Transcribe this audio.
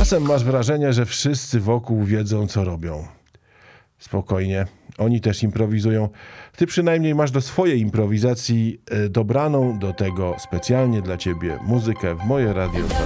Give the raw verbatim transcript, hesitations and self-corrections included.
Czasem masz wrażenie, że wszyscy wokół wiedzą, co robią. Spokojnie, oni też improwizują. Ty przynajmniej masz do swojej improwizacji e, dobraną do tego specjalnie dla ciebie muzykę w Moje Radio.